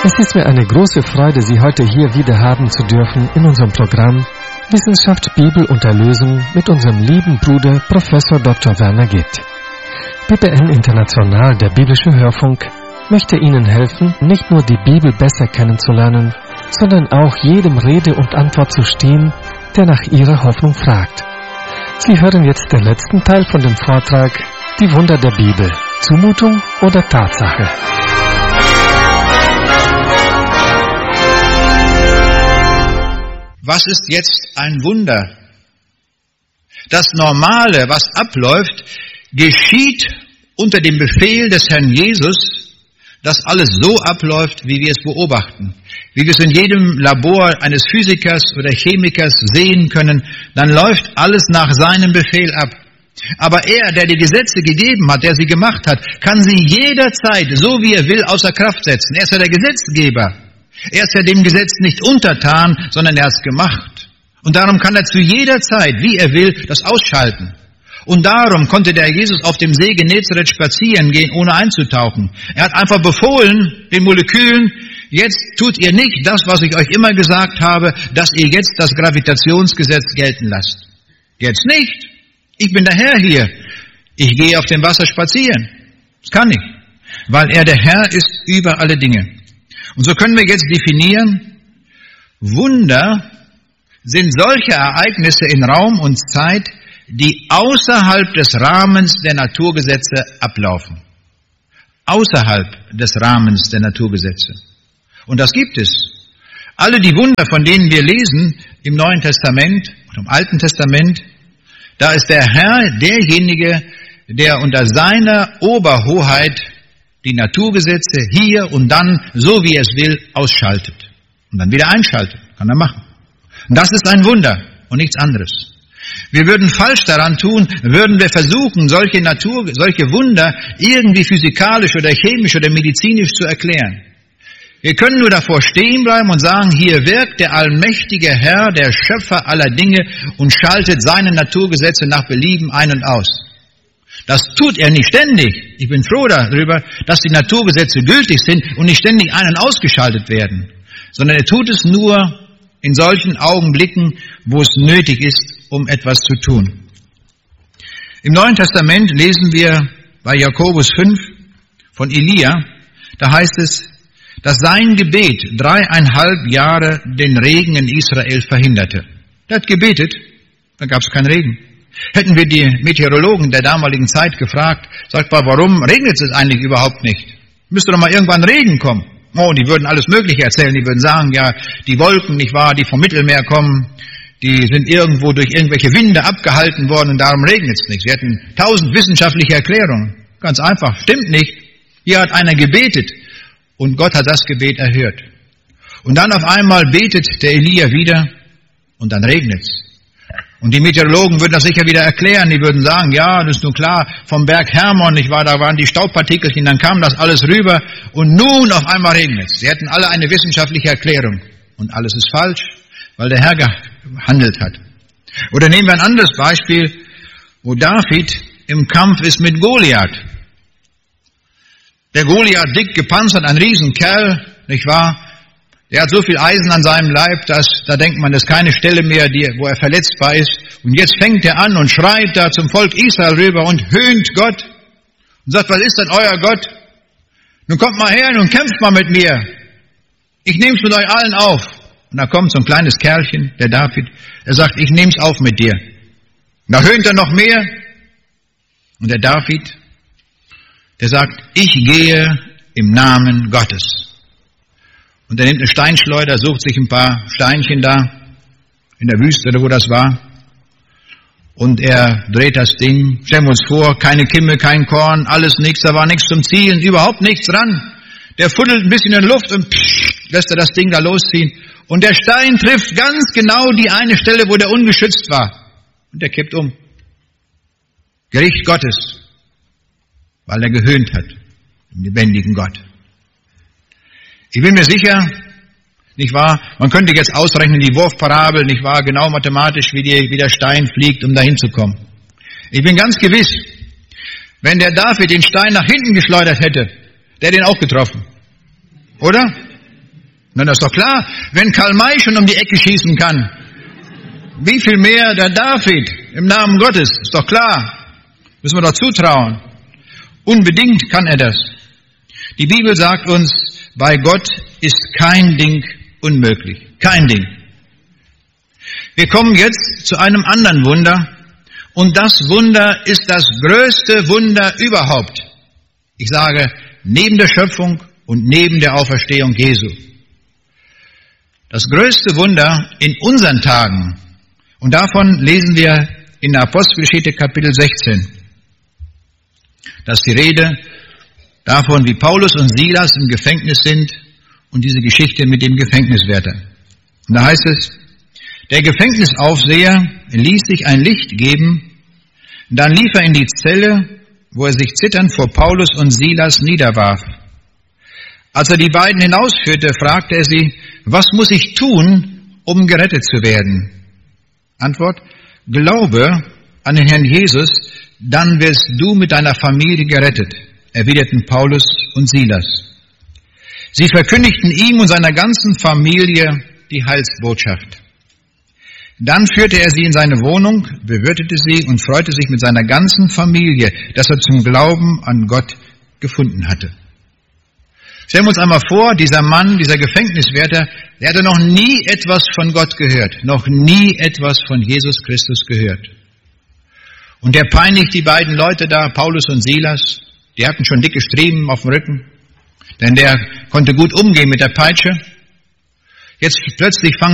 Es ist mir eine große Freude, Sie heute hier wieder haben zu dürfen in unserem Programm Wissenschaft, Bibel und Erlösung mit unserem lieben Bruder Professor Dr. Werner Gitt. BBN International, der biblische Hörfunk, möchte Ihnen helfen, nicht nur die Bibel besser kennenzulernen, sondern auch jedem Rede und Antwort zu stehen, der nach Ihrer Hoffnung fragt. Sie hören jetzt den letzten Teil von dem Vortrag Die Wunder der Bibel, Zumutung oder Tatsache. Was ist jetzt ein Wunder? Das Normale, was abläuft, geschieht unter dem Befehl des Herrn Jesus, dass alles so abläuft, wie wir es beobachten. Wie wir es in jedem Labor eines Physikers oder Chemikers sehen können, dann läuft alles nach seinem Befehl ab. Aber er, der die Gesetze gegeben hat, der sie gemacht hat, kann sie jederzeit, so wie er will, außer Kraft setzen. Er ist ja der Gesetzgeber. Er ist ja dem Gesetz nicht untertan, sondern er hat es gemacht. Und darum kann er zu jeder Zeit, wie er will, das ausschalten. Und darum konnte der Jesus auf dem See Genezareth spazieren gehen, ohne einzutauchen. Er hat einfach befohlen, den Molekülen, jetzt tut ihr nicht das, was ich euch immer gesagt habe, dass ihr jetzt das Gravitationsgesetz gelten lasst. Jetzt nicht. Ich bin der Herr hier. Ich gehe auf dem Wasser spazieren. Das kann ich. Weil er der Herr ist über alle Dinge. Und so können wir jetzt definieren, Wunder sind solche Ereignisse in Raum und Zeit, die außerhalb des Rahmens der Naturgesetze ablaufen. Außerhalb des Rahmens der Naturgesetze. Und das gibt es. Alle die Wunder, von denen wir lesen im Neuen Testament und im Alten Testament, da ist der Herr derjenige, der unter seiner Oberhoheit die Naturgesetze hier und dann, so wie er es will, ausschaltet. Und dann wieder einschaltet. Kann er machen. Und das ist ein Wunder und nichts anderes. Wir würden falsch daran tun, würden wir versuchen, solche Wunder irgendwie physikalisch oder chemisch oder medizinisch zu erklären. Wir können nur davor stehen bleiben und sagen, hier wirkt der allmächtige Herr, der Schöpfer aller Dinge und schaltet seine Naturgesetze nach Belieben ein und aus. Das tut er nicht ständig. Ich bin froh darüber, dass die Naturgesetze gültig sind und nicht ständig ein- und ausgeschaltet werden. Sondern er tut es nur in solchen Augenblicken, wo es nötig ist, um etwas zu tun. Im Neuen Testament lesen wir bei Jakobus 5 von Elia, da heißt es, dass sein Gebet 3,5 Jahre den Regen in Israel verhinderte. Er hat gebetet, dann gab es keinen Regen. Hätten wir die Meteorologen der damaligen Zeit gefragt, sagt mal, warum regnet es eigentlich überhaupt nicht? Müsste doch mal irgendwann Regen kommen. Oh, die würden alles Mögliche erzählen. Die würden sagen, ja, die Wolken, nicht wahr, die vom Mittelmeer kommen, die sind irgendwo durch irgendwelche Winde abgehalten worden und darum regnet es nicht. Sie hätten 1000 wissenschaftliche Erklärungen. Ganz einfach, stimmt nicht. Hier hat einer gebetet und Gott hat das Gebet erhört. Und dann auf einmal betet der Elia wieder und dann regnet es. Und die Meteorologen würden das sicher wieder erklären. Die würden sagen, ja, das ist nun klar, vom Berg Hermon, nicht wahr, da waren die Staubpartikelchen, dann kam das alles rüber und nun auf einmal regnet es. Sie hätten alle eine wissenschaftliche Erklärung. Und alles ist falsch, weil der Herr gehandelt hat. Oder nehmen wir ein anderes Beispiel, wo David im Kampf ist mit Goliath. Der Goliath, dick gepanzert, ein Riesenkerl, nicht wahr? Der hat so viel Eisen an seinem Leib, dass da denkt man, das ist keine Stelle mehr, wo er verletzbar ist. Und jetzt fängt er an und schreit da zum Volk Israel rüber und höhnt Gott und sagt, was ist denn euer Gott? Nun kommt mal her und kämpft mal mit mir. Ich nehm's mit euch allen auf. Und da kommt so ein kleines Kerlchen, der David, er sagt, ich nehm's auf mit dir. Und da höhnt er noch mehr. Und der David, der sagt, ich gehe im Namen Gottes. Und er nimmt eine Steinschleuder, sucht sich ein paar Steinchen da, in der Wüste oder wo das war. Und er dreht das Ding, stellen wir uns vor, keine Kimme, kein Korn, alles nichts, da war nichts zum Zielen, überhaupt nichts dran. Der fuddelt ein bisschen in der Luft und lässt er das Ding da losziehen. Und der Stein trifft ganz genau die eine Stelle, wo der ungeschützt war. Und der kippt um. Gericht Gottes, weil er gehöhnt hat, den lebendigen Gott. Ich bin mir sicher, nicht wahr, man könnte jetzt ausrechnen, die Wurfparabel, nicht wahr, genau mathematisch, wie der Stein fliegt, um dahin zu kommen. Ich bin ganz gewiss, wenn der David den Stein nach hinten geschleudert hätte, der hätte ihn auch getroffen. Oder? Na, das ist doch klar, wenn Karl May schon um die Ecke schießen kann, wie viel mehr der David im Namen Gottes, ist doch klar. Müssen wir doch zutrauen. Unbedingt kann er das. Die Bibel sagt uns, bei Gott ist kein Ding unmöglich. Kein Ding. Wir kommen jetzt zu einem anderen Wunder. Und das Wunder ist das größte Wunder überhaupt. Ich sage, neben der Schöpfung und neben der Auferstehung Jesu. Das größte Wunder in unseren Tagen. Und davon lesen wir in der Apostelgeschichte Kapitel 16. Das ist die Rede davon, wie Paulus und Silas im Gefängnis sind und diese Geschichte mit dem Gefängniswärter. Und da heißt es, der Gefängnisaufseher ließ sich ein Licht geben, dann lief er in die Zelle, wo er sich zitternd vor Paulus und Silas niederwarf. Als er die beiden hinausführte, fragte er sie, was muss ich tun, um gerettet zu werden? Antwort, glaube an den Herrn Jesus, dann wirst du mit deiner Familie gerettet, erwiderten Paulus und Silas. Sie verkündigten ihm und seiner ganzen Familie die Heilsbotschaft. Dann führte er sie in seine Wohnung, bewirtete sie und freute sich mit seiner ganzen Familie, dass er zum Glauben an Gott gefunden hatte. Stellen wir uns einmal vor, dieser Mann, dieser Gefängniswärter, der hatte noch nie etwas von Gott gehört, noch nie etwas von Jesus Christus gehört. Und der peinigt die beiden Leute da, Paulus und Silas, die hatten schon dicke Striemen auf dem Rücken, denn der konnte gut umgehen mit der Peitsche. Jetzt plötzlich fangen